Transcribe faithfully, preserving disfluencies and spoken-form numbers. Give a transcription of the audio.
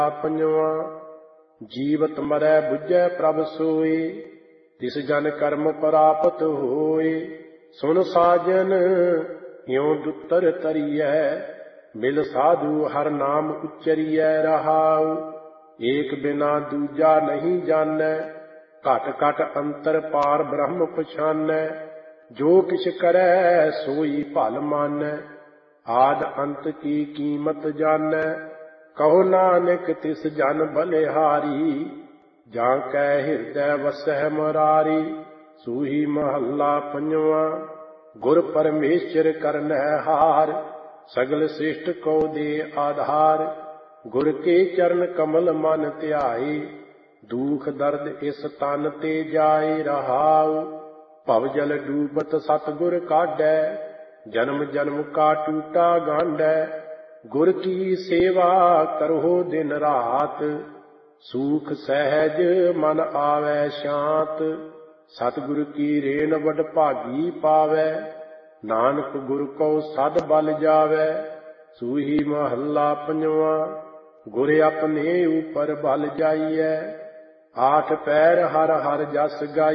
ਪੰਜਵਾਂ। ਜੀਵਤ ਮਰੈ ਬੁਝੈ ਪ੍ਰਭ ਸੋਈ, ਤਿਸ ਜਨ ਕਰਮ ਪ੍ਰਾਪਤ ਹੋਏ। ਸੁਨ ਸਾਜਨ ਇਉ ਦੁਤਰ ਤਰੀਐ, ਮਿਲ ਸਾਧੂ ਹਰ ਨਾਮ ਉਚਰੀਐ ਰਹਾਉ। ਏਕ ਬਿਨਾ ਦੂਜਾ ਨਹੀਂ ਜਾਣੈ, ਘਟ ਘਟ ਅੰਤਰ ਪਾਰ ਬ੍ਰਹਮ ਪਛਾਨੈ। ਜੋ ਕਿਛ ਕਰੈ ਸੋਈ ਭਲ ਮਾਨੈ, ਆਦ ਅੰਤ ਕੀ ਕੀਮਤ ਜਾਣੈ। ਕਹੋ ਨਾਨਕ ਤਿਸ ਜਨ ਬਲਿਹਾਰੀ, ਜਾਂ ਕੈ ਹਿਰਦੈ ਵਸਹਿ ਮੁਰਾਰੀ। ਸੂਹੀ ਮਹੱਲਾ ਪੰਜਵਾਂ। ਗੁਰ ਪਰਮੇਸ਼ਰ ਕਰਨੈ ਹਾਰ, ਸਗਲ ਸ੍ਰਿਸ਼ਟ ਕੋ ਦੇ ਆਧਾਰ। ਗੁਰ ਕੇ ਚਰਨ ਕਮਲ ਮਨ ਧਿਆਏ, ਦੁਖ ਦਰਦ ਇਸ ਤਨ ਤੇ ਜਾਏ ਰਹਾਉ। ਭਵ ਜਲ ਡੂਬਤ ਸਤਿਗੁਰ ਕਾਢੈ, ਜਨਮ ਜਨਮ ਕਾ ਟੂਟਾ ਗਾਂਢੈ। ਗੁਰ ਕੀ ਸੇਵਾ ਕਰਹੁ ਦਿਨ ਰਾਤ, ਸੂਖ ਸਹਿਜ ਮਨ ਆਵੈ ਸ਼ਾਂਤ। ਸਤਿਗੁਰ ਕੀ ਰੇਣ ਵਡਭਾਗੀ ਪਾਵੈ, ਨਾਨਕ ਗੁਰ ਕਉ ਸਦ ਬਲ ਜਾਵੈ। ਸੂਹੀ ਮਹੱਲਾ ਪੰਜਵਾਂ। ਗੁਰ ਆਪਣੇ ਉਪਰ ਬਲ ਜਾਈਐ, ਆਠ ਪੈਰ ਹਰ ਹਰ ਜਸ ਗਾਈਐ।